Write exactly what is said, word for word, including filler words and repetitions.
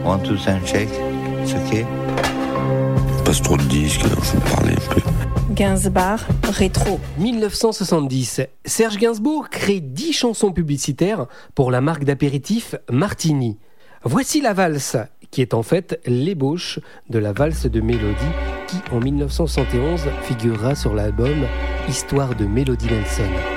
One, two, sound check. It's okay. Passe trop de disques, il faut parler un peu. Gainsbourg, rétro. dix-neuf cent soixante-dix, Serge Gainsbourg crée dix chansons publicitaires pour la marque d'apéritif Martini. Voici la valse, qui est en fait l'ébauche de la valse de Mélodie, qui en dix-neuf cent soixante et onze figurera sur l'album Histoire de Mélodie Nelson.